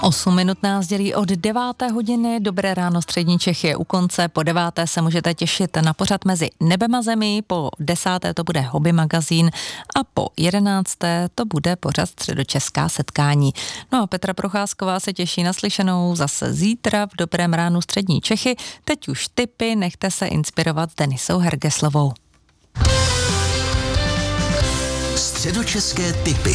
8 minut nás dělí od 9. hodiny. Dobré ráno, střední Čechy je u konce. Po 9. se můžete těšit na pořad Mezi nebem a zemí, po 10. to bude Hobby magazín a po 11. to bude pořad Středočeská setkání. No a Petra Procházková se těší na slyšenou zase zítra v Dobrém ránu střední Čechy. Teď už tipy, nechte se inspirovat Denisou Hergeslovou. Středočeské tipy.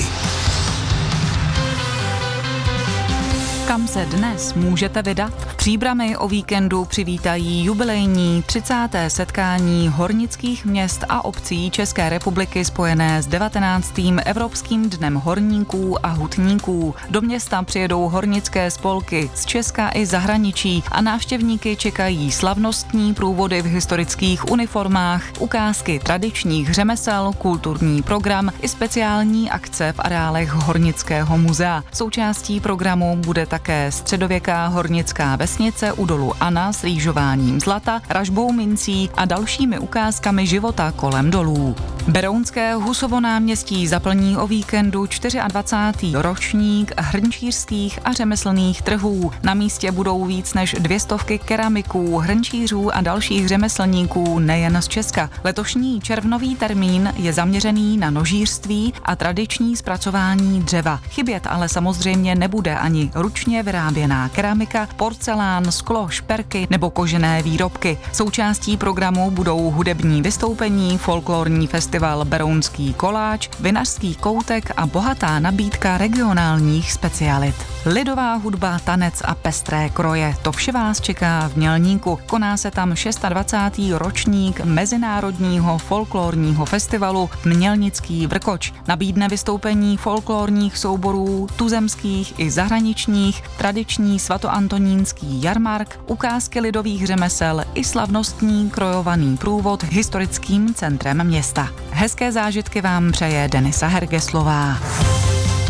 Kam se dnes můžete vydat? V Příbrami o víkendu přivítají jubilejní 30. setkání hornických měst a obcí České republiky spojené s 19. Evropským dnem horníků a hutníků. Do města přijedou hornické spolky z Česka i zahraničí a návštěvníky čekají slavnostní průvody v historických uniformách, ukázky tradičních řemesel, kulturní program i speciální akce v areálech Hornického muzea. Součástí programu bude také středověká hornická vesnice u dolu Ana s rýžováním zlata, ražbou mincí a dalšími ukázkami života kolem dolů. Berounské Husovo náměstí zaplní o víkendu 24. ročník hrnčířských a řemeslných trhů. Na místě budou víc než 200 keramiků, hrnčířů a dalších řemeslníků nejen z Česka. Letošní červnový termín je zaměřený na nožířství a tradiční zpracování dřeva. Chybět ale samozřejmě nebude ani ručně vyráběná keramika, porcelán, sklo, šperky nebo kožené výrobky. Součástí programu budou hudební vystoupení, folklorní festival Berounský koláč, vinařský koutek a bohatá nabídka regionálních specialit. Lidová hudba, tanec a pestré kroje. To vše vás čeká v Mělníku. Koná se tam 26. ročník Mezinárodního folklorního festivalu Mělnický vrkoč. Nabídne vystoupení folklorních souborů, tuzemských i zahraničních, tradiční svatoantonínský jarmark, ukázky lidových řemesel i slavnostní krojovaný průvod historickým centrem města. Hezké zážitky vám přeje Denisa Hergeslová.